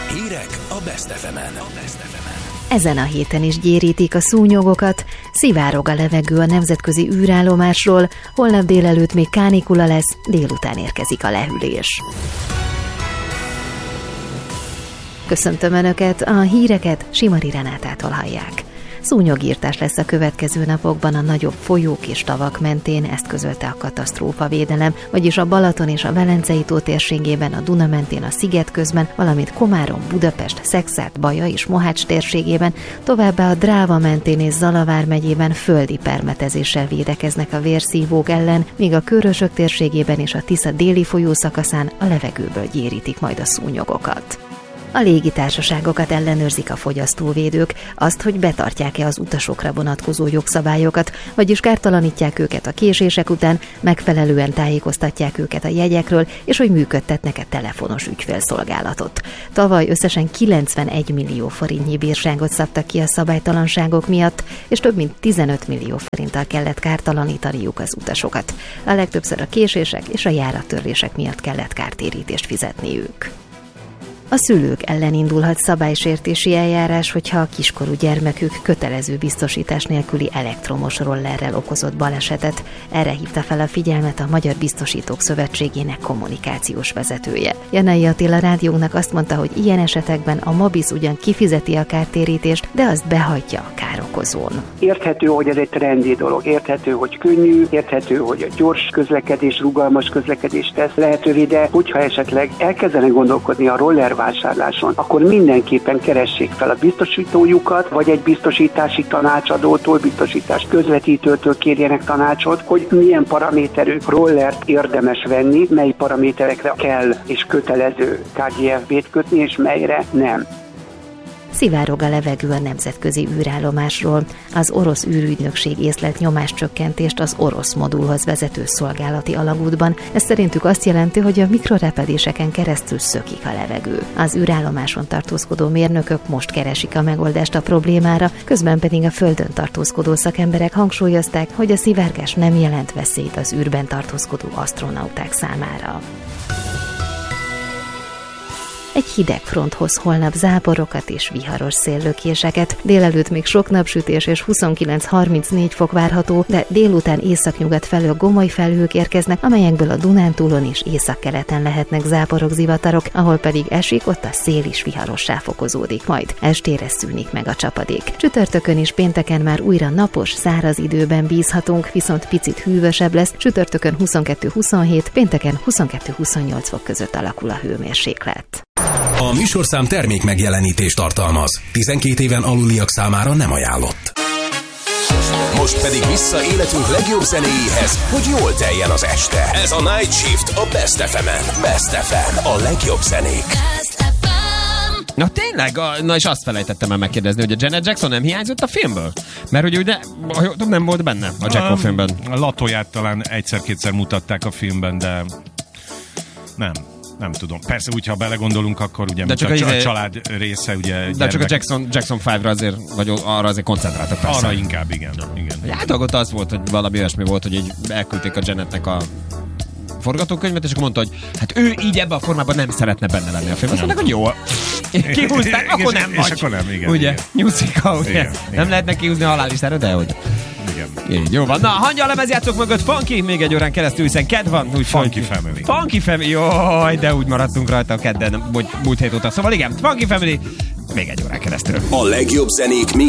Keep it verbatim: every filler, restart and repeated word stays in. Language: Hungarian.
Hírek a Best ef emen. Ezen a héten is gyérítik a szúnyogokat, szivárog a levegő a nemzetközi űrállomásról, holnap délelőtt még kánikula lesz, délután érkezik a lehűlés. Köszöntöm Önöket, a híreket Simari Renátától hallják. Szúnyogírtás lesz a következő napokban a nagyobb folyók és tavak mentén, ezt közölte a katasztrófavédelem, vagyis a Balaton és a Velencei-tó térségében, a Duna mentén, a Szigetközben, valamint Komárom, Budapest, Szekszárd, Baja és Mohács térségében, továbbá a Dráva mentén és Zalavár megyében földi permetezéssel védekeznek a vérszívók ellen, míg a Körösök térségében és a Tisza déli folyószakaszán a levegőből gyérítik majd a szúnyogokat. A légitársaságokat ellenőrzik a fogyasztóvédők, azt, hogy betartják-e az utasokra vonatkozó jogszabályokat, vagyis kártalanítják őket a késések után, megfelelően tájékoztatják őket a jegyekről, és hogy működtetnek-e telefonos ügyfélszolgálatot. Tavaly összesen kilencvenegy millió forintnyi bírságot szabtak ki a szabálytalanságok miatt, és több mint tizenöt millió forinttal kellett kártalanítaniuk az utasokat. A legtöbbször a késések és a járattörlések miatt kellett kártérítést fizetniük. A szülők ellen indulhat szabálysértési eljárás, hogyha a kiskorú gyermekük kötelező biztosítás nélküli elektromos rollerrel okozott balesetet. Erre hívta fel a figyelmet a Magyar Biztosítók Szövetségének kommunikációs vezetője. Janai Attila rádiónknak azt mondta, hogy ilyen esetekben a Mabisz ugyan kifizeti a kártérítést, de azt behajtja a károkozón. Érthető, hogy ez egy trendi dolog, érthető, hogy könnyű, érthető, hogy a gyors közlekedés, rugalmas közlekedés tesz lehetővé, de hogyha esetleg elkezdenek gondolkodni a roller vásárláson, akkor mindenképpen keressék fel a biztosítójukat, vagy egy biztosítási tanácsadótól, biztosítás közvetítőtől kérjenek tanácsot, hogy milyen paraméterű rollert érdemes venni, mely paraméterekre kell és kötelező ká gé ef bé-t kötni, és melyre nem. Szivárog a levegő a nemzetközi űrállomásról. Az orosz űrügynökség észlelt nyomáscsökkentést az orosz modulhoz vezető szolgálati alagútban. Ez szerintük azt jelenti, hogy a mikrorepedéseken keresztül szökik a levegő. Az űrállomáson tartózkodó mérnökök most keresik a megoldást a problémára, közben pedig a Földön tartózkodó szakemberek hangsúlyozták, hogy a szivárgás nem jelent veszélyt az űrben tartózkodó asztronauták számára. Egy hideg front hoz holnap záporokat és viharos széllökéseket. Délelőtt még sok napsütés és huszonkilenc-harmincnégy fok várható, de délután északnyugat felől gomoly felhők érkeznek, amelyekből a Dunántúlon és északkeleten lehetnek záporok, zivatarok, ahol pedig esik, ott a szél is viharossá fokozódik majd. Estére szűnik meg a csapadék. Csütörtökön és pénteken már újra napos, száraz időben bízhatunk, viszont picit hűvösebb lesz. Csütörtökön huszonkettő-huszonhét, pénteken huszonkettő-huszonnyolc fok között alakul a hőmérséklet. A műsorszám termék megjelenítést tartalmaz. tizenkét éven aluliak számára nem ajánlott. Most pedig vissza életünk legjobb zenéjéhez, hogy jól teljen az este. Ez a Night Shift a Best ef emen. Best ef em, a legjobb zenék. Na tényleg? Na és azt felejtettem el megkérdezni, hogy a Janet Jackson nem hiányzott a filmből? Mert ugye, ugye nem volt benne a Jacko filmben. A latóját talán egyszer-kétszer mutatták a filmben, de nem. Nem tudom. Persze úgy, ha belegondolunk, akkor ugye de csak a, a család része, ugye... De gyermek... csak a Jackson, Jackson ötre azért, vagy arra azért koncentráltak persze. Arra inkább, igen. igen. Átlagot az volt, hogy valami olyasmi volt, hogy így elküldték a Janetnek a forgatókönyvet, és akkor mondta, hogy hát ő így ebben a formában nem szeretne benne lenni a film. Azt mondták, hogy jó. Kihúzták, akkor nem vagy. És akkor nem, igen. Ugye? Igen. Nyuszika, ugye? Igen, nem igen. lehetne kihúzni a halállistára, de hogy? Igen. Így, jó van. Na, hangya a lemezjátszók mögött Funky, még egy órán keresztül, hiszen kedd van. Úgy Funky Family. Funky Family, jaj, de úgy maradtunk rajta a kedden, múlt hét óta. Szóval igen, Funky Family, még egy órán keresztül. A legjobb zenék még